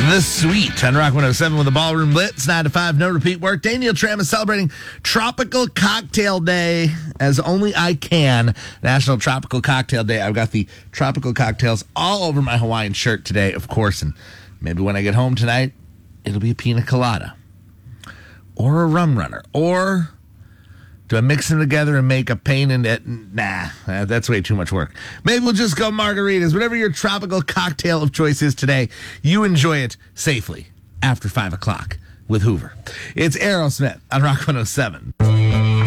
The Sweet on Rock 107 with the Ballroom Blitz, 9 to 5, no repeat work. Daniel Tram is celebrating Tropical Cocktail Day as only I can. National Tropical Cocktail Day. I've got the tropical cocktails all over my Hawaiian shirt today, of course, and maybe when I get home tonight, it'll be a pina colada or a rum runner. Or do I mix them together and make a pain in it? Nah, that's way too much work. Maybe we'll just go margaritas. Whatever your tropical cocktail of choice is today, you enjoy it safely after 5 o'clock with Hoover. It's Aerosmith on Rock 107.